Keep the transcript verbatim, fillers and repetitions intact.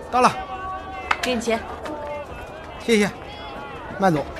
到了， 给你钱。 谢谢，慢走。